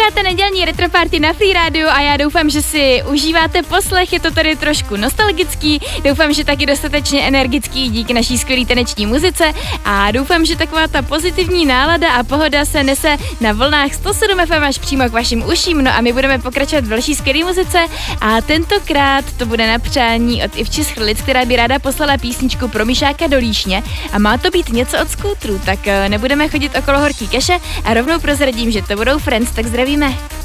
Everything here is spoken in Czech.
Posloucháte nedělní retroparty na Free Radio a já doufám, že si užíváte poslech, je to tady trošku nostalgický, doufám, že taky dostatečně energický díky naší skvělé taneční muzice a doufám, že taková ta pozitivní nálada a pohoda se nese na vlnách 107 FM až přímo k vašim uším, no a my budeme pokračovat v další skvělé muzice a tentokrát to bude na přání od Ivči Schrlic, která by ráda poslala písničku pro Myšáka do Líšně a má to být něco od Skútru, tak nebudeme chodit okolo horký keše a rovnou prozradím, že to budou Friends, tak zdravíme.